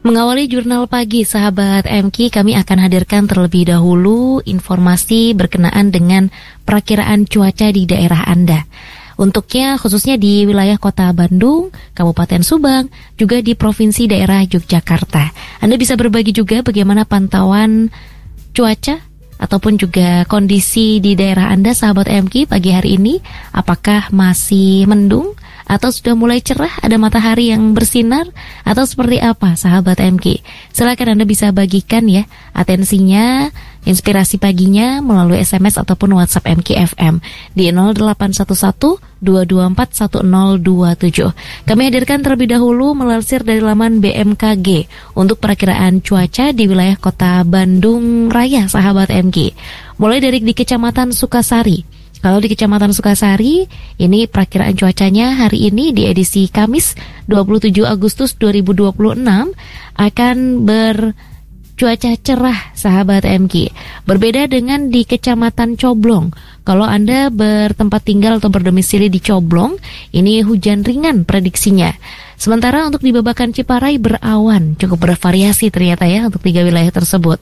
Mengawali jurnal pagi sahabat MK, kami akan hadirkan terlebih dahulu informasi berkenaan dengan perakiraan cuaca di daerah Anda. Untuknya khususnya di wilayah Kota Bandung, Kabupaten Subang, juga di Provinsi Daerah Yogyakarta. Anda bisa berbagi juga bagaimana pantauan cuaca ataupun juga kondisi di daerah Anda sahabat MK pagi hari ini. Apakah masih mendung? Atau sudah mulai cerah, ada matahari yang bersinar, atau seperti apa sahabat MK? Silakan Anda bisa bagikan ya atensinya, inspirasi paginya melalui SMS ataupun WhatsApp MK FM di 0811-224-1027. Kami hadirkan terlebih dahulu melansir dari laman BMKG untuk perakiraan cuaca di wilayah Kota Bandung Raya sahabat MK. Mulai dari di Kecamatan Sukasari. Kalau di Kecamatan Sukasari, ini perakiraan cuacanya hari ini di edisi Kamis 27 Agustus 2026 akan bercuaca cerah sahabat MK. Berbeda dengan di Kecamatan Coblong. Kalau Anda bertempat tinggal atau berdomisili di Coblong, ini hujan ringan prediksinya. Sementara untuk di Babakan Ciparai berawan, cukup bervariasi ternyata ya untuk 3 wilayah tersebut.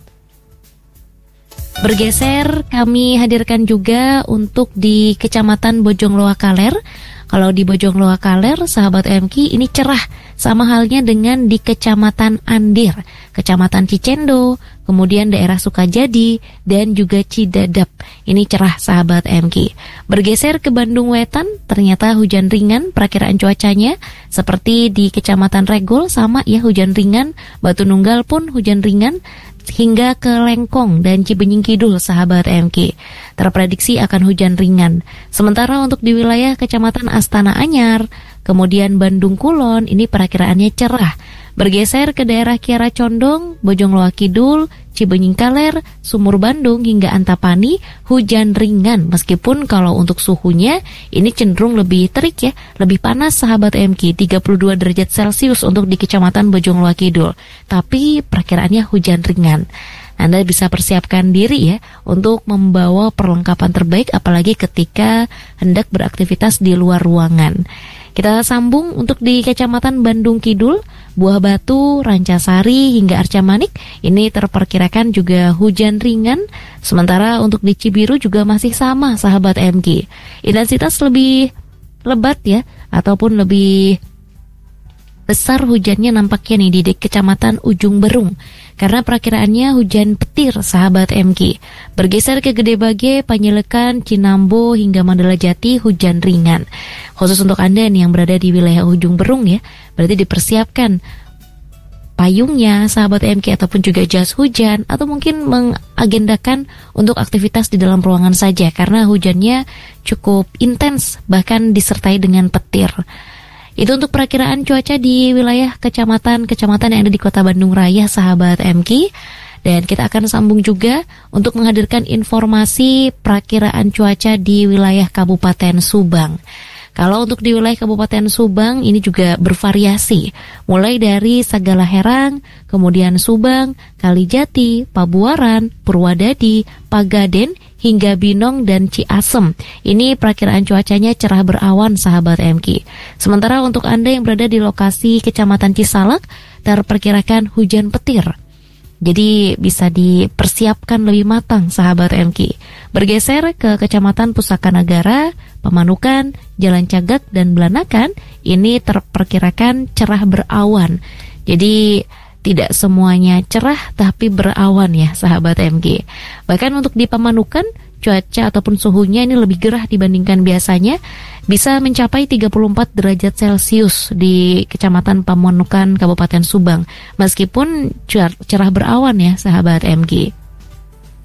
Bergeser, kami hadirkan juga untuk di Kecamatan Bojongloa Kaler. Kalau di Bojongloa Kaler, sahabat MK, ini cerah sama halnya dengan di Kecamatan Andir, Kecamatan Cicendo, kemudian daerah Sukajadi, dan juga Cidadap. Ini cerah sahabat MK. Bergeser ke Bandung Wetan, ternyata hujan ringan perakiraan cuacanya, seperti di Kecamatan Regol, sama ya hujan ringan. Batu Nunggal pun hujan ringan, hingga ke Lengkong dan Cibenying Kidul sahabat MK. Terprediksi akan hujan ringan. Sementara untuk di wilayah Kecamatan Astana Anyar, kemudian Bandung Kulon, ini perakiraannya cerah. Bergeser ke daerah Kiara Condong, Bojongloa Kidul, Cibenying Kaler, Sumur Bandung hingga Antapani, hujan ringan. Meskipun kalau untuk suhunya ini cenderung lebih terik ya, lebih panas sahabat MK, 32 derajat Celcius untuk di Kecamatan Bojongloa Kidul. Tapi perakiraannya hujan ringan. Anda bisa persiapkan diri ya untuk membawa perlengkapan terbaik apalagi ketika hendak beraktivitas di luar ruangan. Kita sambung untuk di Kecamatan Bandung Kidul, Buah Batu, Rancasari hingga Arca Manik. Ini terperkirakan juga hujan ringan. Sementara untuk di Cibiru juga masih sama sahabat MK. Intensitas lebih lebat ya, ataupun lebih besar hujannya nampaknya nih di Kecamatan Ujung Berung. Karena perakiraannya hujan petir sahabat MK. Bergeser ke Gede Bage, Panjelekan, Cinambo hingga Mandala Jati hujan ringan. Khusus untuk Anda nih yang berada di wilayah Ujung Berung ya, berarti dipersiapkan payungnya sahabat MK ataupun juga jas hujan, atau mungkin mengagendakan untuk aktivitas di dalam ruangan saja karena hujannya cukup intens bahkan disertai dengan petir. Itu untuk perakiraan cuaca di wilayah kecamatan yang ada di Kota Bandung Raya sahabat MK. Dan kita akan sambung juga untuk menghadirkan informasi perakiraan cuaca di wilayah Kabupaten Subang. Kalau untuk di wilayah Kabupaten Subang ini juga bervariasi, mulai dari Sagala Herang, kemudian Subang, Kalijati, Pabuaran, Purwadadi, Pagaden, hingga Binong dan Ciasem. Ini perakiraan cuacanya cerah berawan sahabat MK. Sementara untuk Anda yang berada di lokasi Kecamatan Cisalak, terperkirakan hujan petir. Jadi bisa dipersiapkan lebih matang sahabat MK. Bergeser ke Kecamatan Pusaka Nagara, Pemanukan, Jalan Cagak dan Belanakan, ini terperkirakan cerah berawan. Jadi tidak semuanya cerah tapi berawan ya sahabat MK. Bahkan untuk di Pemanukan, cuaca ataupun suhunya ini lebih gerah dibandingkan biasanya, bisa mencapai 34 derajat Celcius di Kecamatan Pemanukan, Kabupaten Subang. Meskipun cerah berawan ya sahabat MK.